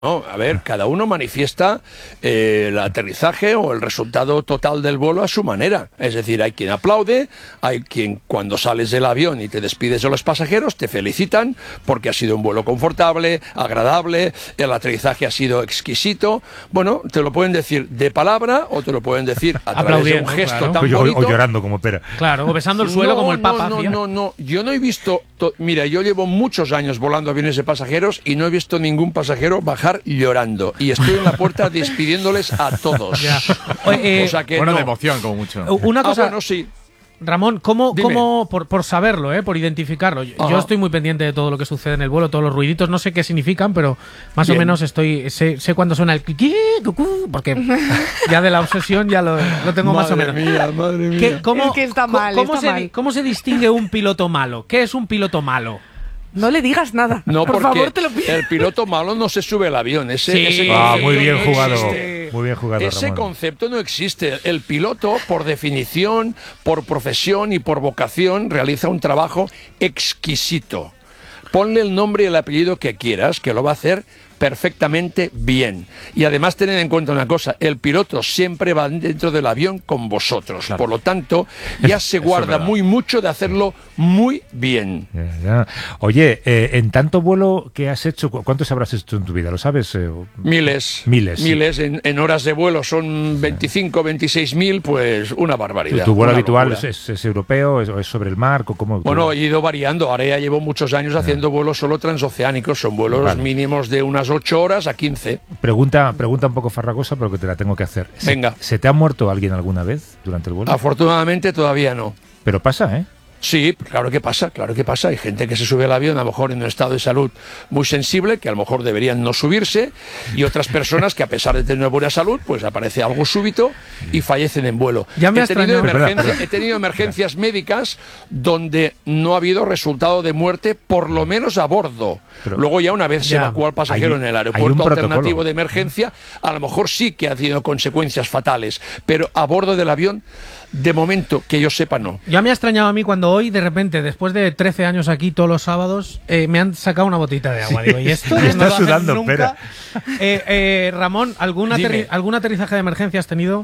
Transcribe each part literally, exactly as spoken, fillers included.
No, a ver, cada uno manifiesta eh, el aterrizaje o el resultado total del vuelo a su manera. Es decir, hay quien aplaude, hay quien cuando sales del avión y te despides de los pasajeros te felicitan porque ha sido un vuelo confortable, agradable, el aterrizaje ha sido exquisito. Bueno, te lo pueden decir de palabra o te lo pueden decir a través de un gesto claro. tan o, bonito. O llorando como pera. Claro, o besando el suelo no, como el Papa. No, no, no, no, yo no he visto... Mira, yo llevo muchos años volando aviones de pasajeros y no he visto ningún pasajero bajar llorando y estoy en la puerta despidiéndoles a todos. Oye, eh, o sea que bueno, no. de emoción como mucho. Una cosa, ah, bueno, sí. Ramón, ¿cómo, cómo por, por saberlo, eh, por identificarlo? Yo, yo estoy muy pendiente de todo lo que sucede en el vuelo, todos los ruiditos, no sé qué significan, pero más Bien. o menos estoy sé, sé cuándo suena el cliqui, cucú, porque ya de la obsesión ya lo, lo tengo madre más o menos. Mía, madre mía. ¿Qué, cómo, es que está mal, ¿cómo, está se, mal. ¿Cómo se distingue un piloto malo? ¿Qué es un piloto malo? No le digas nada. No, por porque favor, te lo pido. El piloto malo no se sube al avión. Ese, sí. ese ah, muy bien no jugado. Existe. Muy bien jugado, Ese Ramón. concepto no existe. El piloto, por definición, por profesión y por vocación, realiza un trabajo exquisito. Ponle el nombre y el apellido que quieras, que lo va a hacer perfectamente bien. Y además tened en cuenta una cosa, el piloto siempre va dentro del avión con vosotros. Claro. Por lo tanto, ya se guarda muy mucho de hacerlo muy bien. Ya, ya. Oye, eh, en tanto vuelo que has hecho, ¿cuántos habrás hecho en tu vida? ¿Lo sabes? Eh, miles. Miles. Miles. Sí. En, en horas de vuelo son veinticinco, veintiséis mil, pues una barbaridad. ¿Tu vuelo habitual es, es, es europeo? ¿Es, es sobre el mar? ¿Cómo, bueno, cómo? He ido variando. Ahora ya llevo muchos años haciendo yeah. vuelos solo transoceánicos. Son vuelos vale. mínimos de unas ocho horas a quince. Pregunta, pregunta un poco farragosa, pero que te la tengo que hacer. Venga. ¿Se, ¿Se te ha muerto alguien alguna vez durante el vuelo? Afortunadamente todavía no. Pero pasa, ¿eh? Sí, claro que pasa, claro que pasa. Hay gente que se sube al avión a lo mejor en un estado de salud muy sensible, que a lo mejor deberían no subirse, y otras personas que a pesar de tener buena salud, pues aparece algo súbito y fallecen en vuelo. Ya me he, tenido emergencia, perdón, perdón. he tenido emergencias médicas donde no ha habido resultado de muerte, por lo menos a bordo. Pero, Luego ya una vez ya, se evacúa al pasajero hay, en el aeropuerto alternativo de emergencia, a lo mejor sí que ha tenido consecuencias fatales, pero a bordo del avión, de momento, que yo sepa, no. Ya me ha extrañado a mí cuando hoy, de repente, después de trece años aquí todos los sábados, eh, me han sacado una botita de agua. Digo, ¿y esto? Me está sudando, nunca. Eh, eh, Ramón, ¿algún, aterri ¿algún aterrizaje de emergencia has tenido?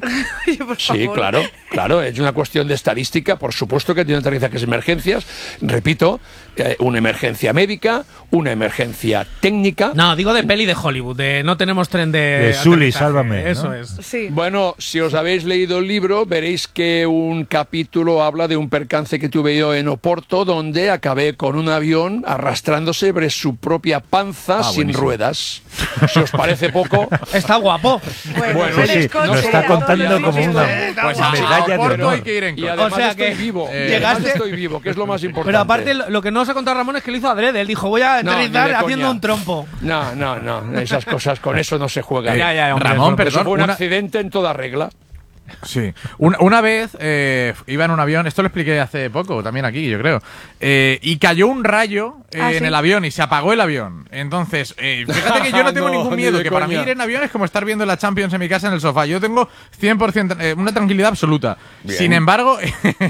Sí, claro, claro. Es una cuestión de estadística. Por supuesto que he tenido aterrizajes de emergencias. Repito, eh, una emergencia médica, una emergencia técnica. No, digo de peli de Hollywood, de no tenemos tren de... De Sully, sálvame. Eso ¿no? es. Sí. Bueno, si os habéis leído el libro, veréis que un capítulo habla de un percance que tuve yo en Oporto, donde acabé con un avión arrastrándose sobre su propia panza ah, sin buenísimo. ruedas. Si os parece poco... Está guapo. Bueno, bueno sí, lo está contando como una pues medalla de honor. Hay que ir en y además o sea estoy que vivo. Eh, llegaste... estoy vivo, que es lo más importante. Pero aparte, lo que no os ha contado Ramón es que lo hizo adrede. Él dijo, voy a aterrizar no, haciendo un trompo. No, no, no. Esas cosas, con eso no se juega. Eh, ya, ya, hombre, Ramón, perdón. Eso fue un una... accidente en toda regla. Sí. Una, una vez eh, iba en un avión, esto lo expliqué hace poco, también aquí, yo creo, eh, y cayó un rayo eh, ¿Ah, sí? en el avión y se apagó el avión. Entonces, eh, fíjate que yo no tengo no, ningún miedo, que coña. Para mí ir en avión es como estar viendo la Champions en mi casa en el sofá. Yo tengo cien por ciento, eh, una tranquilidad absoluta. Bien. Sin embargo,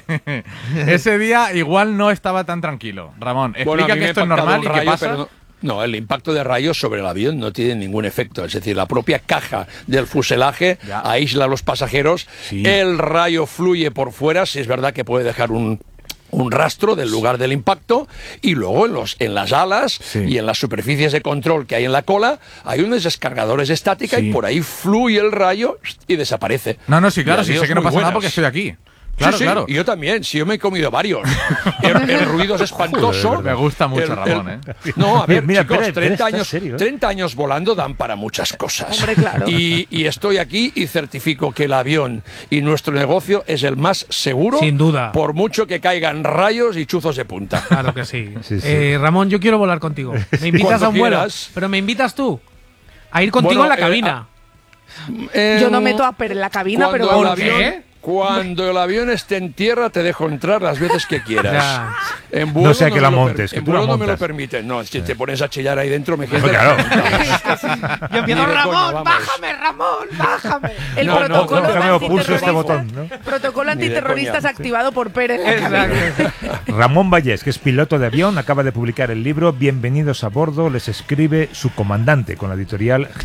ese día igual no estaba tan tranquilo. Ramón, explica bueno, que esto es normal y qué pasa. No, el impacto de rayos sobre el avión no tiene ningún efecto. Es decir, la propia caja del fuselaje ya. aísla a los pasajeros. Sí. El rayo fluye por fuera. Si es verdad que puede dejar un... un rastro del lugar del impacto, y luego en, los, en las alas sí. y en las superficies de control que hay en la cola hay unos descargadores de estática sí. y por ahí fluye el rayo y desaparece. No, no, sí, claro, sí sé que no pasa buenas. nada porque estoy aquí. Claro, sí, sí, claro. Y yo también, si yo me he comido varios. El, el ruido es espantoso. Joder, me gusta mucho, el, Ramón, el, ¿eh? No, a ver, mira, chicos, espera, treinta, espera, años, serio, ¿eh? treinta años volando dan para muchas cosas. Hombre, claro. Y, y estoy aquí y certifico que el avión y nuestro negocio es el más seguro. Sin duda. Por mucho que caigan rayos y chuzos de punta. Claro que sí. sí, sí. Eh, Ramón, yo quiero volar contigo. Me invitas a un vuelo. Quieras. Pero me invitas tú a ir contigo bueno, en la cabina. Eh, yo no meto a Per en la cabina, pero ¿por avión, qué? Cuando el avión esté en tierra te dejo entrar las veces que quieras. Ya. En vuelo No sea que me la lo per- montes, que En tú la vuelo no me lo montas. permiten. No, si te pones a chillar ahí dentro me quedo. Pues claro. Yo empiezo, Ni de Ramón, coña, vamos. bájame, Ramón, bájame. El No, no, protocolo, no, déjame antiterrorista- pulso este botón, ¿no? protocolo Ni de antiterrorista coña. es activado por Pérez. en la cabina. Exacto. Ramón Vallés, que es piloto de avión, acaba de publicar el libro Bienvenidos a bordo, les escribe su comandante con la editorial